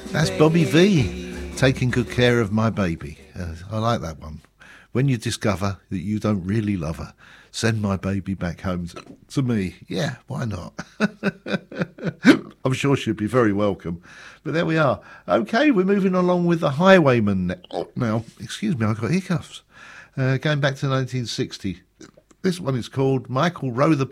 That's Bobby V, taking good care of my baby. I like that one. When you discover that you don't really love her, send my baby back home to me. Yeah, why not? I'm sure she'd be very welcome. But there we are. Okay, we're moving along with the Highwaymen now. Excuse me, I've got hiccups. Going back to 1960. This one is called Michael Row the